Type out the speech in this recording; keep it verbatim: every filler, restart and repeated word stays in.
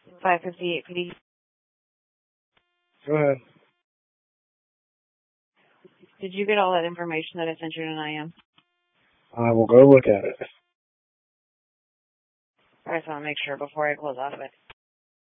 five fifty-eight P D. Go ahead. Did you get all that information that I sent you tonight, I am? I will go look at it. I just want to make sure before I close out of it.